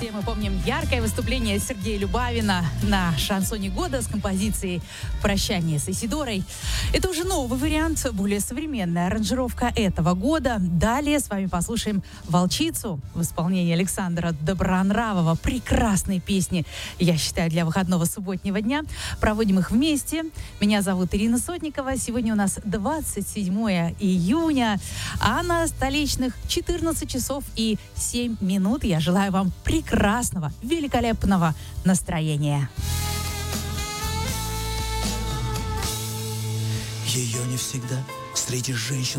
Все мы помним яркое выступление Сергея Любавина на шансоне года с композицией «Прощание с Исидорой». Это уже новый вариант, более современная аранжировка этого года. Далее с вами послушаем «Волчицу» в исполнении Александра Добронравова. Прекрасные песни, я считаю, для выходного субботнего дня. Проводим их вместе. Меня зовут Ирина Сотникова. Сегодня у нас 27 июня, а на столичных 14 часов и 7 минут. Я желаю вам прекрасного, великолепного настроения. Ее не всегда среди женщин